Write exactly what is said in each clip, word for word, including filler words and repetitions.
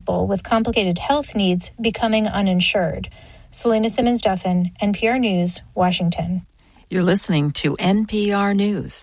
people with complicated health needs becoming uninsured. Selena Simmons-Duffin, N P R News, Washington. You're listening to N P R News.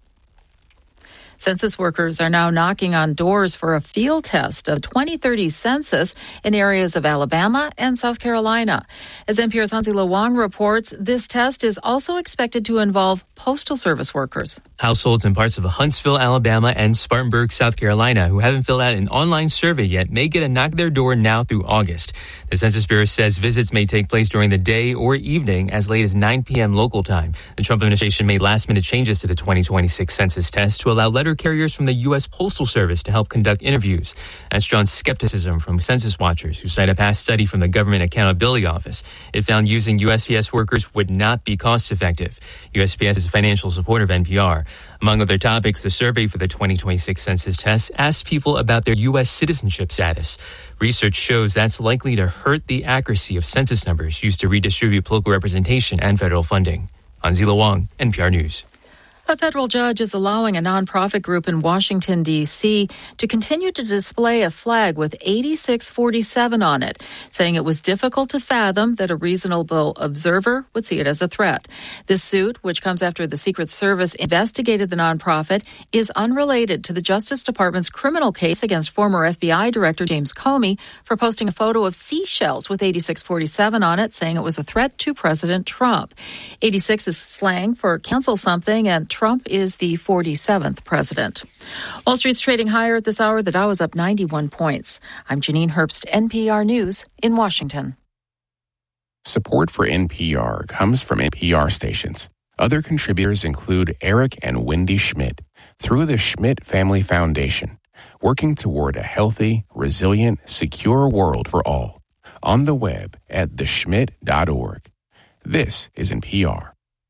Census workers are now knocking on doors for a field test of twenty thirty census in areas of Alabama and South Carolina. As N P R's Hansi-Lo Wang reports, this test is also expected to involve Postal Service workers. Households in parts of Huntsville, Alabama, and Spartanburg, South Carolina, who haven't filled out an online survey yet, may get a knock at their door now through August. The Census Bureau says visits may take place during the day or evening as late as nine p.m. local time. The Trump administration made last-minute changes to the twenty twenty-six census test to allow letter carriers from the U S Postal Service to help conduct interviews. That's drawn skepticism from census watchers who cite a past study from the Government Accountability Office. It found using U S P S workers would not be cost-effective. U S P S is a financial supporter of N P R. Among other topics, the survey for the twenty twenty-six census test asked people about their U S citizenship status. Research shows that's likely to hurt the accuracy of census numbers used to redistribute local representation and federal funding. Hansi-Lo Wang, N P R News. A federal judge is allowing a nonprofit group in Washington, D C to continue to display a flag with eighty-six forty-seven on it, saying it was difficult to fathom that a reasonable observer would see it as a threat. This suit, which comes after the Secret Service investigated the nonprofit, is unrelated to the Justice Department's criminal case against former F B I Director James Comey for posting a photo of seashells with eighty-six forty-seven on it, saying it was a threat to President Trump. eighty-six is slang for cancel something, and Trump is the forty-seventh president. Wall Street's trading higher at this hour. The Dow is up ninety-one points. I'm Janine Herbst, N P R News in Washington. Support for N P R comes from N P R stations. Other contributors include Eric and Wendy Schmidt through the Schmidt Family Foundation, working toward a healthy, resilient, secure world for all. On the web at the schmidt dot org. This is N P R.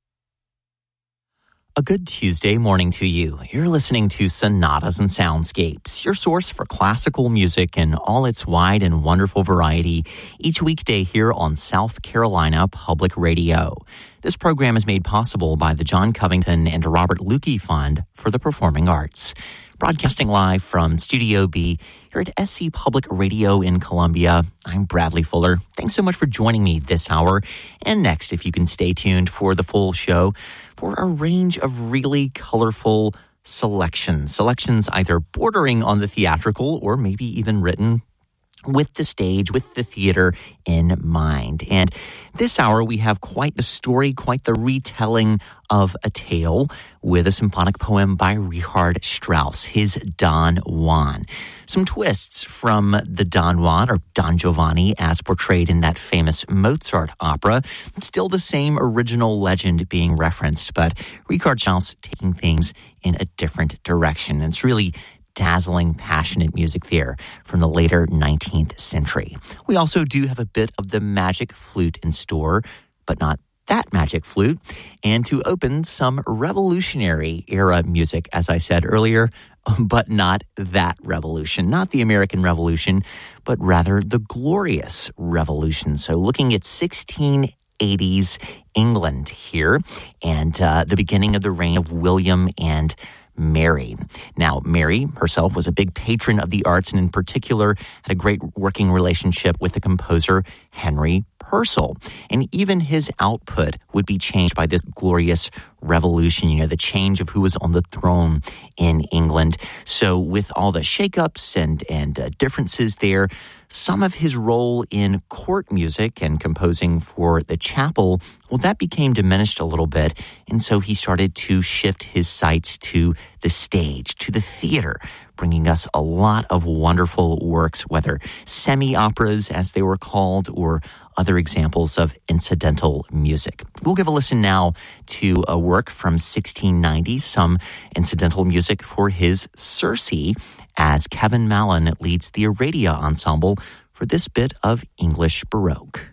A good Tuesday morning to you. You're listening to Sonatas and Soundscapes, your source for classical music in all its wide and wonderful variety, each weekday here on South Carolina Public Radio. This program is made possible by the John Covington and Robert Lukey Fund for the Performing Arts. Broadcasting live from Studio B here at S C Public Radio in Columbia, I'm Bradley Fuller. Thanks so much for joining me this hour. And next, if you can stay tuned for the full show, for a range of really colorful selections. Selections either bordering on the theatrical or maybe even written with the stage, with the theater in mind. And this hour, we have quite the story, quite the retelling of a tale with a symphonic poem by Richard Strauss, his Don Juan. Some twists from the Don Juan, or Don Giovanni, as portrayed in that famous Mozart opera. Still the same original legend being referenced, but Richard Strauss taking things in a different direction. And it's really dazzling, passionate music there from the later nineteenth century. We also do have a bit of the magic flute in store, but not that magic flute. And to open, some revolutionary era music, as I said earlier, but not that revolution, not the American Revolution, but rather the Glorious Revolution. So looking at sixteen eighties England here, and uh, the beginning of the reign of William and Mary. Now, Mary herself was a big patron of the arts, and in particular had a great working relationship with the composer Henry Purcell. And even his output would be changed by this glorious revolution, you know, the change of who was on the throne in England. So with all the shakeups and, and uh, differences there, some of his role in court music and composing for the chapel, well, that became diminished a little bit. And so he started to shift his sights to the stage, to the theater, bringing us a lot of wonderful works, whether semi-operas, as they were called, or other examples of incidental music. We'll give a listen now to a work from sixteen ninety, some incidental music for his Circe, as Kevin Mallon leads the Aradia Ensemble for this bit of English Baroque.